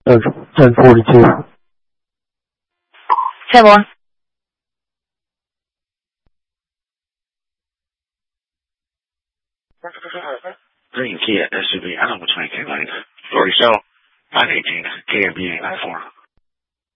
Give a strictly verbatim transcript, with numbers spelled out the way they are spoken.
Uh, ten forty-two. ten one. Green Kia S U V, I know which one came like. forty-seven, five eighteen, K M B eight nine four.